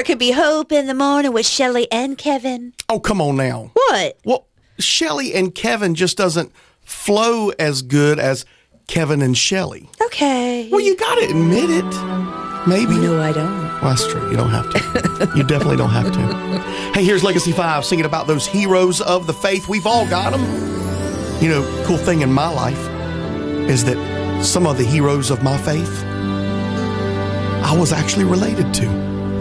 There could be hope in the morning with Shelley and Kevin. Oh, come on now. What? Well, Shelley and Kevin just doesn't flow as good as Kevin and Shelley. Okay. Well, you got to admit it. Maybe. No, I don't. Well, that's true. You don't have to. You definitely don't have to. Hey, here's Legacy 5 singing about those heroes of the faith. We've all got them. You know, cool thing in my life is that some of the heroes of my faith I was actually related to.